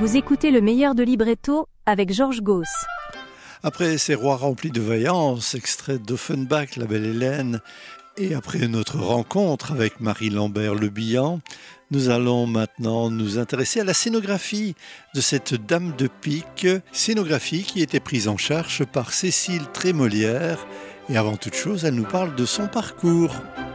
Vous écoutez le meilleur de Libretto avec Georges Gauss. Après ces rois remplis de vaillance, extrait d'Offenbach, La Belle Hélène, et après notre rencontre avec Marie Lambert-Le Bihan, nous allons maintenant nous intéresser à la scénographie de cette Dame de Pique, scénographie qui était prise en charge par Cécile Trémolière. Et avant toute chose, elle nous parle de son parcours.